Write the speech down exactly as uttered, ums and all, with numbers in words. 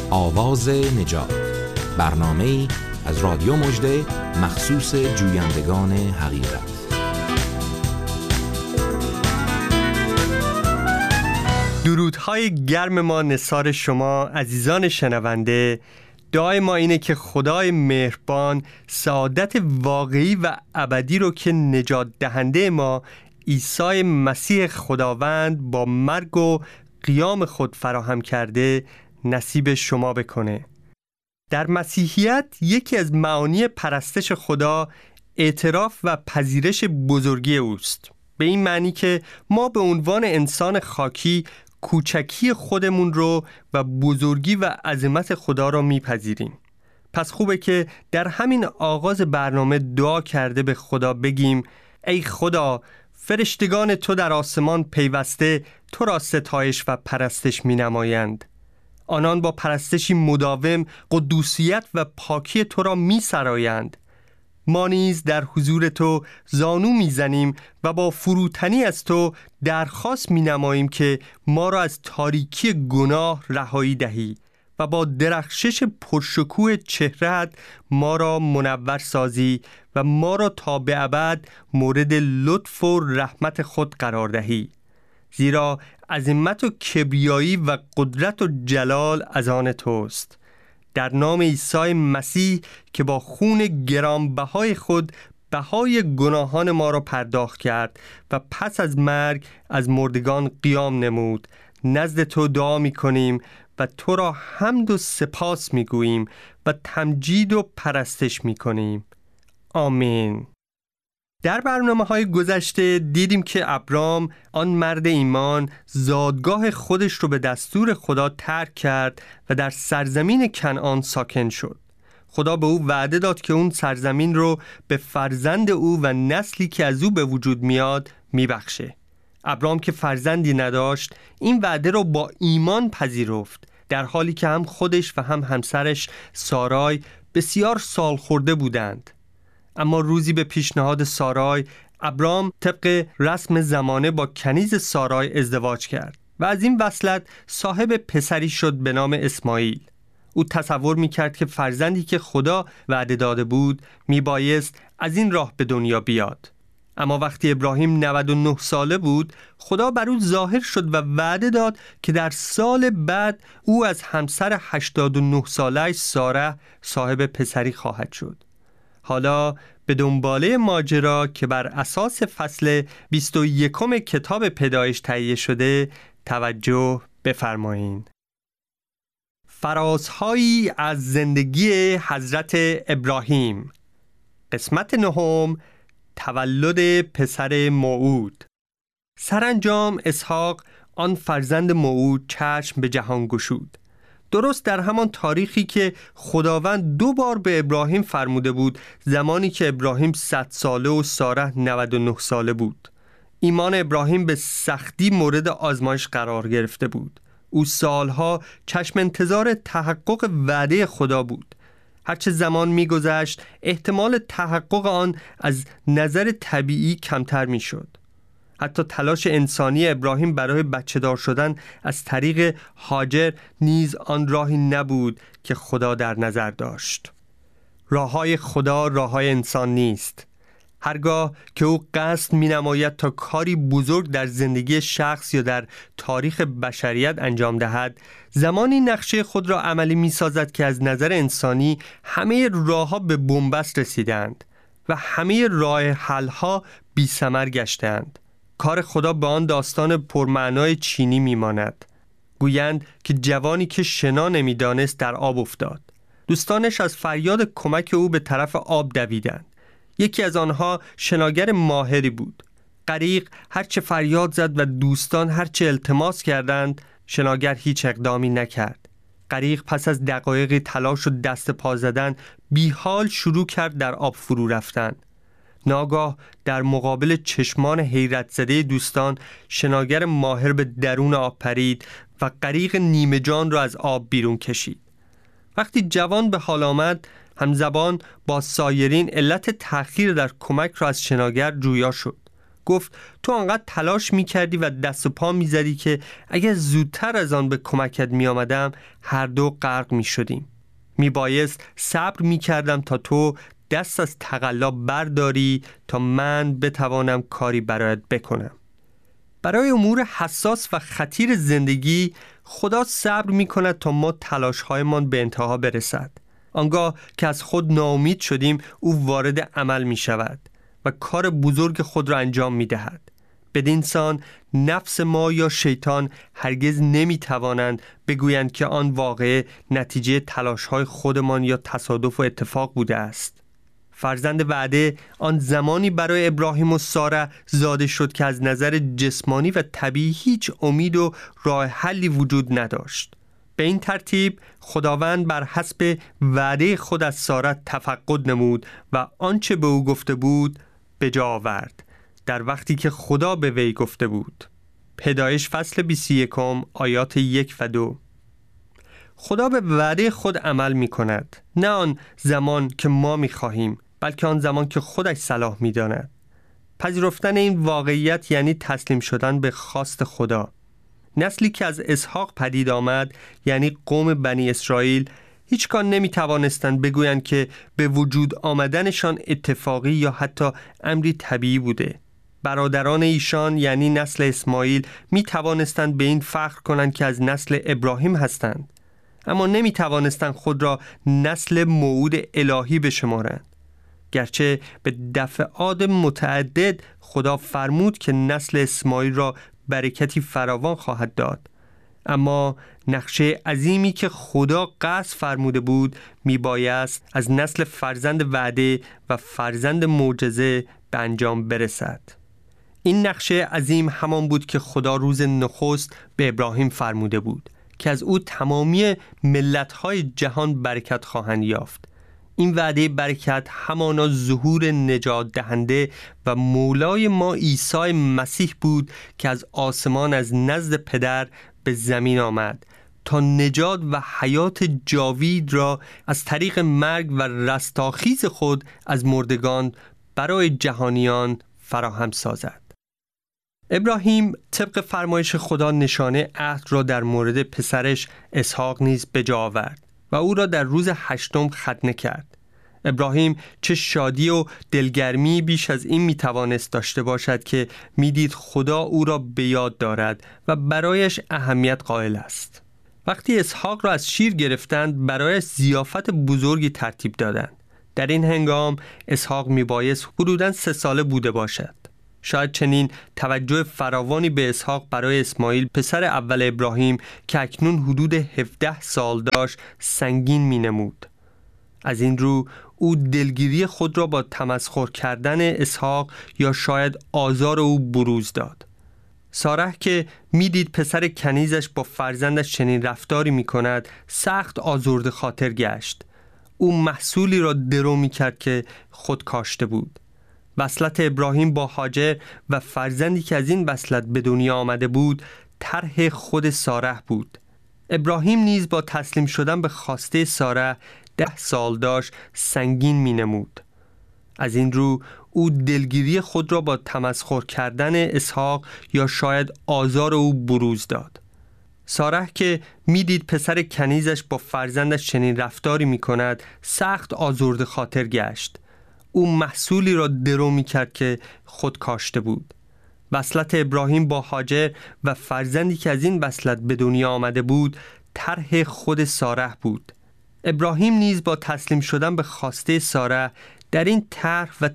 آواز نجات، برنامه‌ای از رادیو مژده مخصوص جویندگان حقیقت. درودهای گرم ما نثار شما عزیزان شنونده. دعای ما اینه که خدای مهربان سعادت واقعی و ابدی رو که نجات دهنده ما عیسی مسیح خداوند با مرگ و قیام خود فراهم کرده نصیب شما بکنه. در مسیحیت یکی از معانی پرستش خدا اعتراف و پذیرش بزرگی اوست، به این معنی که ما به عنوان انسان خاکی کوچکی خودمون رو و بزرگی و عظمت خدا رو میپذیریم. پس خوبه که در همین آغاز برنامه دعا کرده به خدا بگیم: ای خدا، فرشتگان تو در آسمان پیوسته تو را ستایش و پرستش می نمایند. آنان با پرستشی مداوم قدوسیت و پاکی تو را می سرایند. ما نیز در حضور تو زانو می زنیم و با فروتنی از تو درخواست می نماییم که ما را از تاریکی گناه رهایی دهی و با درخشش پرشکوه چهره‌ات ما را منور سازی و ما را تا به ابد مورد لطف و رحمت خود قرار دهی، زیرا عظمت و کبریایی و قدرت و جلال از آن توست. در نام عیسی مسیح که با خون گرانبهای خود بهای گناهان ما را پرداخت کرد و پس از مرگ از مردگان قیام نمود، نزد تو دعا می کنیم و تو را حمد و سپاس می گوییم و تمجید و پرستش می کنیم. آمین. در برنامه‌های گذشته دیدیم که ابرام، آن مرد ایمان، زادگاه خودش رو به دستور خدا ترک کرد و در سرزمین کنعان ساکن شد. خدا به او وعده داد که اون سرزمین رو به فرزند او و نسلی که از او به وجود میاد میبخشه. ابرام که فرزندی نداشت این وعده رو با ایمان پذیرفت، در حالی که هم خودش و هم همسرش سارای بسیار سال خورده بودند. اما روزی به پیشنهاد سارای، ابرام طبق رسم زمانه با کنیز سارای ازدواج کرد و از این وصلت صاحب پسری شد به نام اسماعیل. او تصور میکرد که فرزندی که خدا وعده داده بود میبایست از این راه به دنیا بیاد. اما وقتی ابراهیم نود و نه ساله بود، خدا بر او ظاهر شد و وعده داد که در سال بعد او از همسر هشتاد و نه ساله ساره صاحب پسری خواهد شد. حالا به دنباله ماجرا که بر اساس فصل بیست و یکم کتاب پیدایش تهیه شده توجه بفرمایین. فرازهایی از زندگی حضرت ابراهیم، قسمت نهم، تولد پسر موعود. سرانجام اسحاق، آن فرزند موعود، چشم به جهان گشود. درست در همان تاریخی که خداوند دو بار به ابراهیم فرموده بود، زمانی که ابراهیم صد ساله و ساره نود و نه ساله بود. ایمان ابراهیم به سختی مورد آزمایش قرار گرفته بود. او سالها چشم انتظار تحقق وعده خدا بود. هرچه زمان می‌گذشت احتمال تحقق آن از نظر طبیعی کمتر می‌شد. حتی تلاش انسانی ابراهیم برای بچه دار شدن از طریق هاجر نیز آن راهی نبود که خدا در نظر داشت. راههای خدا راههای انسان نیست. هرگاه که او قصد می نماید تا کاری بزرگ در زندگی شخص یا در تاریخ بشریت انجام دهد، زمانی نقشه خود را عملی می سازد که از نظر انسانی همه راهها به بنبست رسیدند و همه راه حل‌ها بی ثمر گشتند. کار خدا به آن داستان پرمعنای چینی میماند. گویند که جوانی که شنا نمیدانست در آب افتاد. دوستانش از فریاد کمک او به طرف آب دویدند. یکی از آنها شناگر ماهری بود. غریق هرچه فریاد زد و دوستان هرچه التماس کردند، شناگر هیچ اقدامی نکرد. غریق پس از دقایقی تلاش و دست پا زدن بی حال شروع کرد در آب فرو رفتن. ناگاه در مقابل چشمان حیرت زده دوستان شناگر ماهر به درون آب پرید و غریق نیمه جان را از آب بیرون کشید. وقتی جوان به حال آمد، همزبان با سایرین علت تأخیر در کمک را از شناگر جویا شد. گفت تو آنقدر تلاش میکردی و دست و پا میزدی که اگر زودتر از آن به کمکت میآمدم هر دو غرق میشدیم. میبایست صبر میکردم تا تو دست از تقلا برداری تا من بتوانم کاری برایت بکنم. برای امور حساس و خطیر زندگی خدا صبر میکند تا ما تلاش‌هایمان به انتها برسد. آنگاه که از خود ناامید شدیم او وارد عمل می شود و کار بزرگ خود را انجام می دهد. بدین سان نفس ما یا شیطان هرگز نمی توانند بگویند که آن واقعه نتیجه تلاش‌های خودمان یا تصادف و اتفاق بوده است. فرزند وعده آن زمانی برای ابراهیم و ساره زاده شد که از نظر جسمانی و طبیعی هیچ امید و راه حلی وجود نداشت. به این ترتیب خداوند بر حسب وعده خود از ساره تفقد نمود و آنچه به او گفته بود به جا آورد در وقتی که خدا به وی گفته بود. پیدایش فصل بیست و یک آیات یک و دو. خدا به وعده خود عمل می کند، نه آن زمان که ما می خواهیم بلکه آن زمان که خودش صلاح می داند. پذیرفتن این واقعیت یعنی تسلیم شدن به خواست خدا. نسلی که از اسحاق پدید آمد یعنی قوم بنی اسرائیل هیچگاه نمی توانستند بگویند که به وجود آمدنشان اتفاقی یا حتی امری طبیعی بوده. برادران ایشان یعنی نسل اسماعیل می توانستند به این فخر کنند که از نسل ابراهیم هستند، اما نمی توانستند خود را نسل موعود الهی بشمارند. گرچه به دفعات متعدد خدا فرمود که نسل اسماعیل را برکتی فراوان خواهد داد، اما نقشه عظیمی که خدا قصد فرموده بود میبایست از نسل فرزند وعده و فرزند معجزه به انجام برسد. این نقشه عظیم همان بود که خدا روز نخست به ابراهیم فرموده بود که از او تمامی ملت‌های جهان برکت خواهند یافت. این وعده برکت همانا ظهور نجات دهنده و مولای ما عیسی مسیح بود که از آسمان از نزد پدر به زمین آمد تا نجات و حیات جاوید را از طریق مرگ و رستاخیز خود از مردگان برای جهانیان فراهم سازد. ابراهیم طبق فرمایش خدا نشانه عهد را در مورد پسرش اسحاق نیز به جا آورد و او را در روز هشتم ختنه کرد. ابراهیم چه شادی و دلگرمی بیش از این میتوانست داشته باشد که میدید خدا او را به یاد دارد و برایش اهمیت قائل است. وقتی اسحاق را از شیر گرفتند برایش ضیافت بزرگی ترتیب دادند. در این هنگام اسحاق میبایست حدوداً سه ساله بوده باشد. شاید چنین توجه فراوانی به اسحاق برای اسماعیل پسر اول ابراهیم که اکنون حدود هفده سال داشت سنگین می نمود. از این رو او دلگیری خود را با تمسخر کردن اسحاق یا شاید آزار او بروز داد. ساره که می دید پسر کنیزش با فرزندش چنین رفتاری می کند سخت آزرده خاطر گشت. او محصولی را درو می کرد که خود کاشته بود. وصلت ابراهیم با هاجر و فرزندی که از این وصلت به دنیا آمده بود طرح خود ساره بود. ابراهیم نیز با تسلیم شدن به خواسته ساره ده سال داشت سنگین می نمود. از این رو او دلگیری خود را با تمسخر کردن اسحاق یا شاید آزار او بروز داد. ساره که می دید پسر کنیزش با فرزندش چنین رفتاری می کند سخت آزرده خاطر گشت. او محصولی را درو می کرد که خود کاشته بود. وصلت ابراهیم با هاجر و فرزندی که از این وصلت به دنیا آمده بود طرح خود ساره بود. ابراهیم نیز با تسلیم شدن به خواسته ساره در این طرح و